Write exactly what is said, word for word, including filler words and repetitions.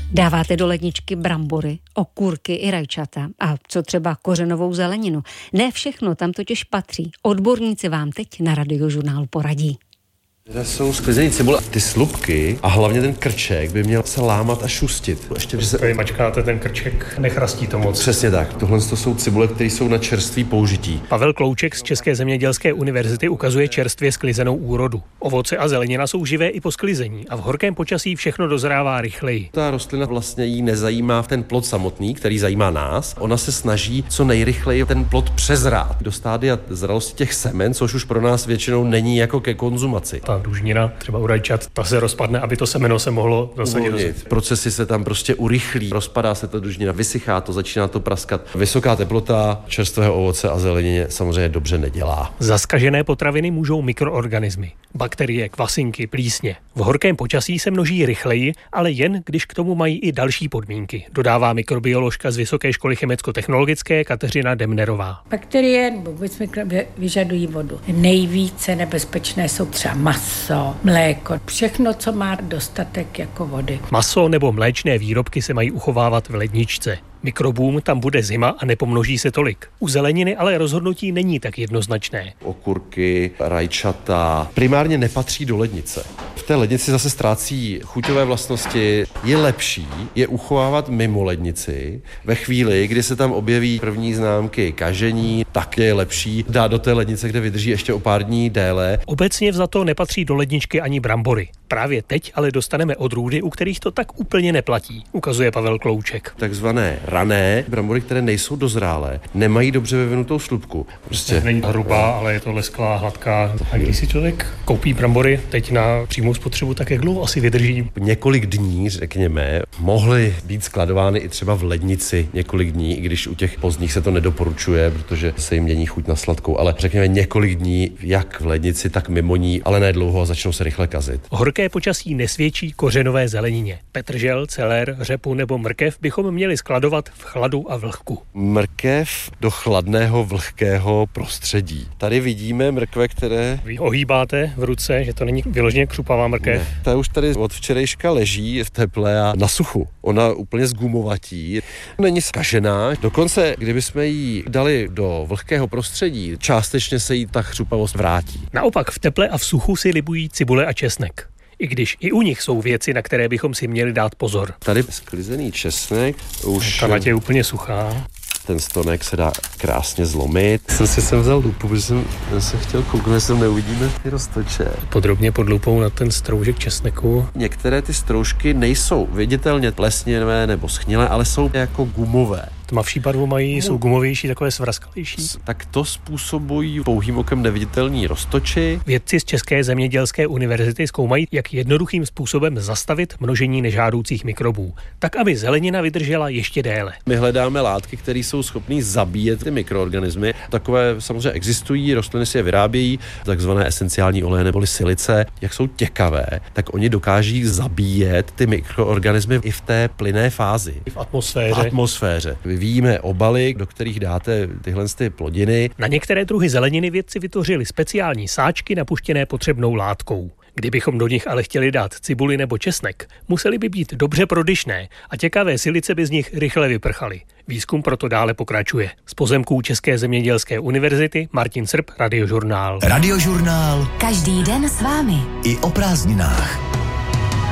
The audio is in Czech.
Dáváte do ledničky brambory, okurky i rajčata a co třeba kořenovou zeleninu. Ne všechno tam totiž patří. Odborníci vám teď na Radiožurnálu poradí. Tady jsou sklizený cibule. Ty slupky a hlavně ten krček by měl se lámat a šustit. Ještě když se tady mačkáte, ten krček nechrastí to moc. Přesně tak. Tohle to jsou cibule, které jsou na čerstvý použití. Pavel Klouček z České zemědělské univerzity ukazuje čerstvě sklizenou úrodu. Ovoce a zelenina jsou živé i po sklizení a v horkém počasí všechno dozrává rychleji. Ta rostlina vlastně jí nezajímá ten plod samotný, který zajímá nás. Ona se snaží co nejrychleji ten plod přezrát do stádia zralosti těch semen, což už pro nás většinou není jako ke konzumaci. Ta dužnina, třeba u rajčat, ta se rozpadne, aby to semeno se mohlo zasadit. Procesy se tam prostě urychlí, rozpadá se ta dužnina, vysychá to, začíná to praskat. Vysoká teplota čerstvého ovoce a zelenině samozřejmě dobře nedělá. Zaskažené potraviny můžou mikroorganismy, bakterie, kvasinky, plísně. V horkém počasí se množí rychleji, ale jen když k tomu mají i další podmínky, dodává mikrobioložka z Vysoké školy chemicko-technologické Kateřina Demnerová. Bakterie nebo vůbec mikroby vyžadují vodu. Nejvíce nebezpečné jsou třeba maso, mléko, všechno, co má dostatek jako vody. Maso nebo mléčné výrobky se mají uchovávat v ledničce. Mikrobům tam bude zima a nepomnoží se tolik. U zeleniny ale rozhodnutí není tak jednoznačné. Okurky, rajčata primárně nepatří do lednice. V té lednici zase ztrácí chuťové vlastnosti. Je lepší je uchovávat mimo lednici. Ve chvíli, kdy se tam objeví první známky kažení, tak je lepší dát do té lednice, kde vydrží ještě o pár dní déle. Obecně vzato nepatří do ledničky ani brambory. Právě teď ale dostaneme odrůdy, u kterých to tak úplně neplatí, ukazuje Pavel Klouček. Takzvané rané brambory, které nejsou dozrálé, nemají dobře vyvinutou slupku. Prostě není hrubá, ale je to lesklá, hladká. A když si člověk koupí brambory teď na přímou spotřebu, tak jak dlouho asi vydrží? Několik dní, řekněme, mohly být skladovány i třeba v lednici několik dní, i když u těch pozdních se to nedoporučuje, protože se jim mění chuť na sladkou, ale řekněme několik dní, jak v lednici, tak mimo ní, ale ne dlouho a začnou se rychle kazit. Horké počasí nesvědčí kořenové zelenině. Petržel, celer, řepu nebo mrkev bychom měli skladovat v chladu a vlhku. Mrkev do chladného, vlhkého prostředí. Tady vidíme mrkve, které... Vy ohýbáte v ruce, že to není vyloženě křupavá mrkev. Ne. Ta už tady od včerejška leží v teple a na suchu. Ona úplně zgumovatí. Není zkažená. Dokonce, kdybychom ji dali do vlhkého prostředí, částečně se jí ta chřupavost vrátí. Naopak v teple a v suchu si libují cibule a česnek. I když i u nich jsou věci, na které bychom si měli dát pozor. Tady sklizený česnek už... Ta nať je úplně suchá. Ten stonek se dá krásně zlomit. Jsem si sem vzal lupu, protože jsem se chtěl kouknout, jestli neuvidíme ty roztoče. Podrobně pod lupou na ten stroužek česneku. Některé ty stroužky nejsou viditelně plesnivé nebo schnilé, ale jsou jako gumové. Tmavší barvu mají, no. Jsou gumovější, takové svrazkalejší. Tak to způsobují pouhým okem neviditelní roztoči. Vědci z České zemědělské univerzity zkoumají, jak jednoduchým způsobem zastavit množení nežádoucích mikrobů, tak aby zelenina vydržela ještě déle. My hledáme látky, které jsou schopné zabíjet ty mikroorganismy. Takové samozřejmě existují, rostliny si je vyrábějí, takzvané esenciální oleje neboli silice. Jak jsou těkavé, tak oni dokáží zabíjet ty mikroorganismy i v té plynné fázi. I v atmosféře. V atmosféře. Vyvíjíme obaly, do kterých dáte tyhle ty plodiny. Na některé druhy zeleniny vědci vytvořili speciální sáčky napuštěné potřebnou látkou. Kdybychom do nich ale chtěli dát cibuli nebo česnek, museli by být dobře prodyšné a těkavé silice by z nich rychle vyprchaly. Výzkum proto dále pokračuje. Z pozemků České zemědělské univerzity Martin Srb, Radiožurnál. Radiožurnál. Každý den s vámi. I o prázdninách.